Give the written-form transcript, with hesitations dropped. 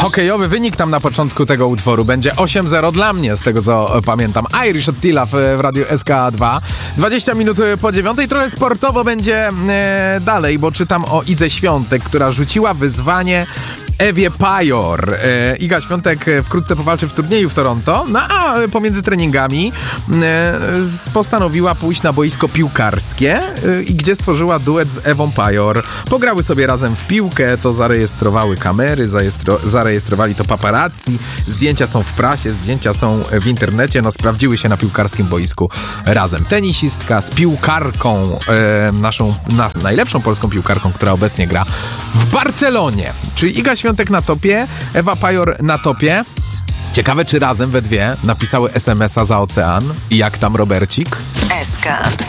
hokejowy wynik tam na początku tego utworu będzie 8-0 dla mnie, z tego co pamiętam. Irish od Tila w radiu SK2. 20 minut po 9. Trochę sportowo będzie dalej, bo czytam o Idze Świątek, która rzuciła wyzwanie Ewie Pajor. Iga Świątek wkrótce powalczy w turnieju w Toronto, no a pomiędzy treningami postanowiła pójść na boisko piłkarskie i gdzie stworzyła duet z Ewą Pajor. Pograły sobie razem w piłkę, to zarejestrowały kamery, zarejestrowali to paparazzi, zdjęcia są w prasie, zdjęcia są w internecie, no sprawdziły się na piłkarskim boisku razem. Tenisistka z piłkarką, naszą najlepszą polską piłkarką, która obecnie gra w Barcelonie. Czyli Iga Świątek na topie, Ewa Pajor na topie. Ciekawe, czy razem we dwie napisały SMS-a za ocean i jak tam Robercik? SK2